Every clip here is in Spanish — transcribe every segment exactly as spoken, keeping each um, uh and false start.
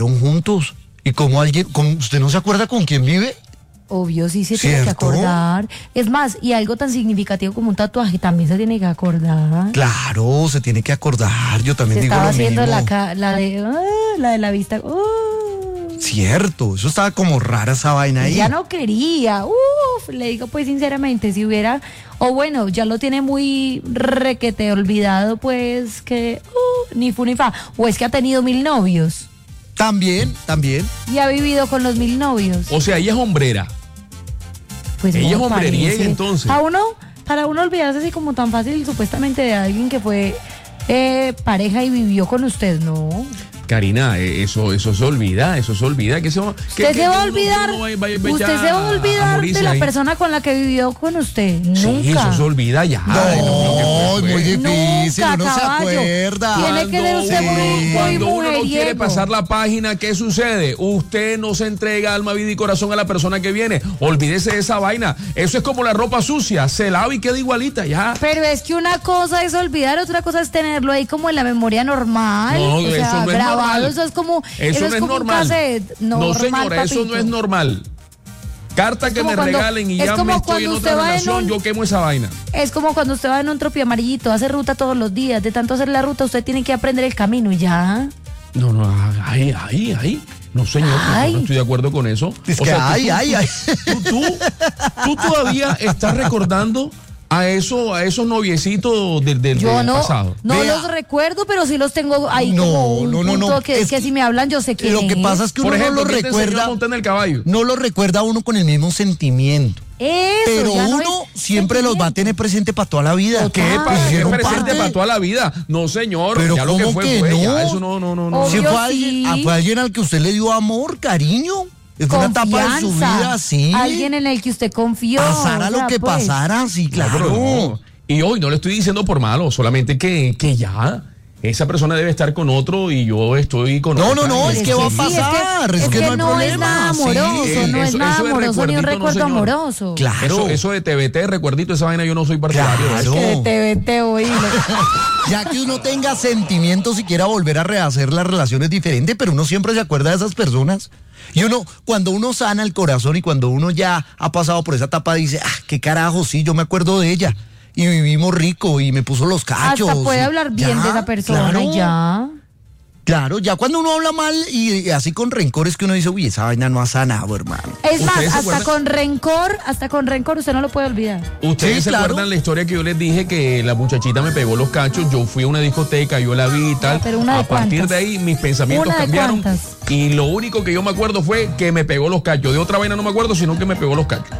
vivieron juntos. ¿Y cómo alguien, cómo, usted no se acuerda con quién vive? Obvio, sí se tiene que ¿Cierto? acordar. Es más, y algo tan significativo como un tatuaje también se tiene que acordar. Claro, se tiene que acordar. Yo también Se digo estaba lo haciendo mismo. la, ca- la de ah, la de la vista. uh. Cierto, eso estaba como rara esa vaina ahí. Ya no quería. Uf, le digo pues sinceramente, si hubiera, o bueno, ya lo tiene muy requete olvidado, pues que uh, ni fu ni fa. O es que ha tenido mil novios También, también. y ha vivido con los mil novios. O sea, ella es hombrera. Pues Ella no es me hombreriega, parece. entonces. A uno, para uno olvidarse así como tan fácil supuestamente de alguien que fue eh, pareja y vivió con usted, ¿no? Karina, eh, eso, eso se olvida, eso se olvida. Que se, va- que- Usted que se va a uno- olvidar, uno va- va- va usted ya se va a olvidar morirse de la ahí. persona con la que vivió con usted. Sí, Nunca. eso se olvida ya. No, Ay, no, que fue, es fue. muy difícil, Nunca, uno caballo. se acuerda. Tiene que ser usted muy, muy Cuando uno no quiere mujeriego. pasar la página, ¿qué sucede? Usted no se entrega alma, vida y corazón a la persona que viene. Olvídese de esa vaina. Eso es como la ropa sucia. Se lava y queda igualita ya. Pero es que una cosa es olvidar, otra cosa es tenerlo ahí como en la memoria normal. No, o eso sea, no es grabado, normal. eso es como, Eso no es es como normal. un cassette. No, Normal, señora, eso no papito. es normal. Carta Es que como me cuando- regalen y es ya como me estoy cuando en usted otra va en relación, un- yo quemo esa vaina. Es como cuando usted va en un tropio amarillito, hace ruta todos los días. De tanto hacer la ruta, usted tiene que aprender el camino y ya. No, no, ay, ay, ay. No, señor, Ay. no estoy de acuerdo con eso. Es O que sea, tú- ay, tú- ay, ay. Tú, tú, tú todavía estás recordando a eso, a esos noviecitos del, del, Yo del no, pasado. no Vea. los recuerdo, pero sí los tengo ahí No, como un no, no, punto no. que, Es que que si me hablan yo sé quién Lo que es. pasa es que uno Por ejemplo, no lo ¿quién te enseñó a recuerda, montar en el caballo? no lo recuerda uno con el mismo sentimiento. Eso, Pero ya no uno es siempre los va a tener presente para toda la vida. Total. ¿Qué? Ah, ¿Para qué Hicieron presente parte. para toda la vida? No, señor. Pero ya lo que ¿cómo fue que fue. no? Ya, eso no, no, no, no. Si Obvio, fue alguien, sí. ah, fue alguien al que usted le dio amor, cariño. Es una etapa de su Confianza. vida, sí. Alguien en el que usted confió. Pasara o lo sea, que pues. pasara, sí, No, claro. pero no. Y hoy no le estoy diciendo por malo, solamente que, que ya esa persona debe estar con otro y yo estoy con No, otra. no, no, Y- es que va a Sí, pasar, es que no hay no es problema, nada sí. amoroso, Eh, no es eso- nada eso de amoroso ni un recuerdito, no, recuerdo señor. amoroso. Claro. Eso, eso de T V T, recuerdito, esa vaina yo no soy partidario de eso. Claro. Que te vete, oílo. Ya que uno tenga sentimientos y quiera volver a rehacer las relaciones diferentes, pero uno siempre se acuerda de esas personas. Y uno, cuando uno sana el corazón y cuando uno ya ha pasado por esa etapa, dice, ah, qué carajo, sí, yo me acuerdo de ella. Y vivimos rico y me puso los cachos. Hasta puede hablar bien Ya, de esa persona claro, y ya. Claro, ya cuando uno habla mal y, y así con rencores que uno dice, uy, esa vaina no ha sanado, hermano. Es más, ¿Ustedes se hasta acuerdan? con rencor, hasta con rencor usted no lo puede olvidar. Ustedes Sí, se claro. acuerdan la historia que yo les dije que la muchachita me pegó los cachos, yo fui a una discoteca, yo la vi y tal. Pero una de a partir cuántas. de ahí mis pensamientos Una de cambiaron cuántas. y lo único que yo me acuerdo fue que me pegó los cachos. De otra vaina no me acuerdo, sino que me pegó los cachos.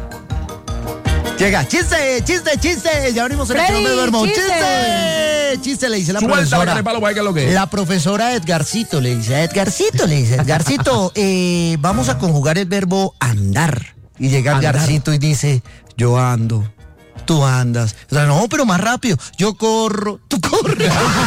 Llega, chiste, chiste, chiste. Ya abrimos el Freddy, show de Vermont. chiste. Chiste, chiste, le dice la Suelta la profesora. canepalo para que es lo que es. La profesora Edgarcito le dice, a Edgarcito le dice, Edgarcito, eh, vamos a conjugar el verbo andar. Y llega Andar. Edgarcito y dice, yo ando, tú andas. O sea, no, pero más rápido. Yo corro, tú corres.